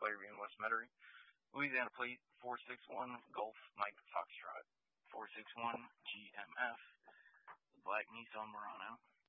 Clary in West Metairie. Louisiana plate 461 Golf Mike Foxtrot. 461 GMF. The black Nissan Murano.